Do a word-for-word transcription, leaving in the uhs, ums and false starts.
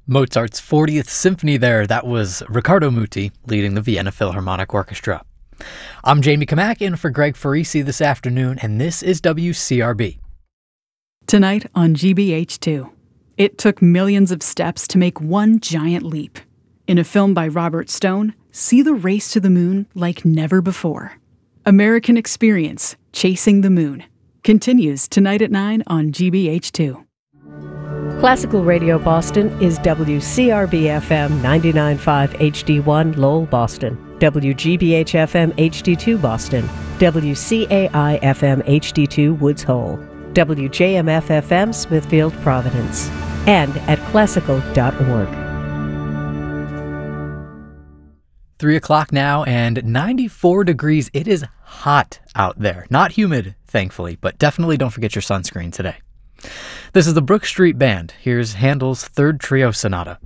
Mozart's fortieth Symphony there. That was Riccardo Muti leading the Vienna Philharmonic Orchestra. I'm Jamie Kamak in for Greg Farisi this afternoon, and this is W C R B. Tonight on G B H two, it took millions of steps to make one giant leap. In a film by Robert Stone, see the race to the moon like never before. American Experience, Chasing the Moon, continues tonight at nine on G B H two. Classical Radio Boston is W C R B F M ninety-nine point five H D one Lowell, Boston, W G B H F M H D two Boston, W C A I F M H D two Woods Hole, W J M F F M Smithfield, Providence, and at classical dot org. Three o'clock now and ninety-four degrees. It is hot out there. Not humid, thankfully, but definitely don't forget your sunscreen today. This is the Brook Street Band. Here's Handel's Third Trio Sonata.